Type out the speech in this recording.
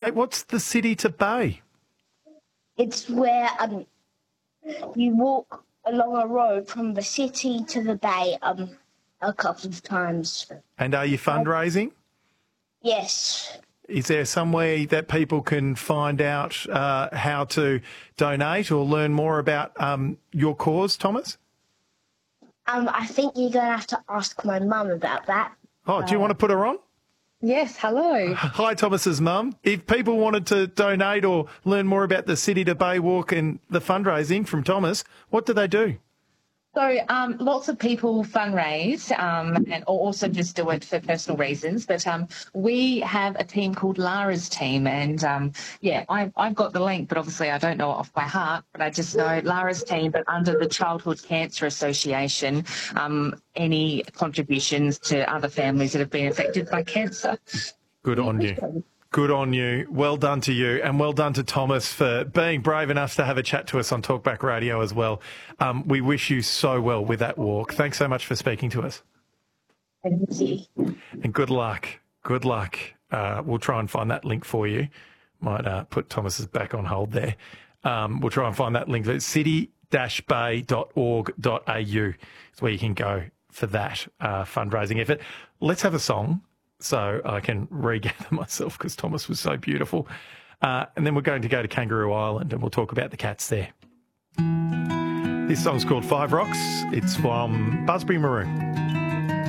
Mate, what's the city to bay? It's where you walk along a road from the city to the bay a couple of times. And are you fundraising? Yes. Is there somewhere that people can find out how to donate or learn more about your cause, Thomas? I think you're going to have to ask my mum about that. Oh, do you want to put her on? Yes, hello. Hi, Thomas's mum. If people wanted to donate or learn more about the City to Bay Walk and the fundraising from Thomas, what do they do? So lots of people fundraise and also just do it for personal reasons. But we have a team called Lara's team. And, I've got the link, but obviously I don't know it off by heart. But I just know Lara's team, but under the Childhood Cancer Association, any contributions to other families that have been affected by cancer. Good on you. Good on you. Well done to you, and well done to Thomas for being brave enough to have a chat to us on Talkback Radio as well. We wish you so well with that walk. Thanks so much for speaking to us. Thank you. And good luck. Good luck. We'll try and find that link for you. Might put Thomas's back on hold there. We'll try and find that link. It's city-bay.org.au. It's where you can go for that fundraising effort. Let's have a song, so I can regather myself because Thomas was so beautiful. And then we're going to go to Kangaroo Island and we'll talk about the cats there. This song's called Five Rocks. It's from Busby Maroon.